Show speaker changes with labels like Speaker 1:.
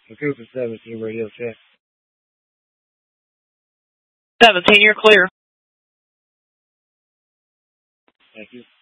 Speaker 1: Cooper 17, radio check.
Speaker 2: 17, you're clear.
Speaker 1: Thank you.